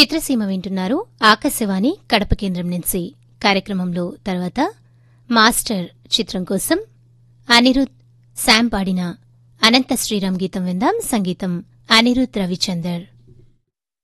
చిత్రసీమ వింటున్నారు ఆకాశవాణి కడప కేంద్రం నుంచి. కార్యక్రమంలో తర్వాత మాస్టర్ చిత్రం కోసం అనిరుద్ శామ్ పాడిన అనంత శ్రీరామ్ గీతం విందాం. సంగీతం అనిరుద్ రవిచందర్.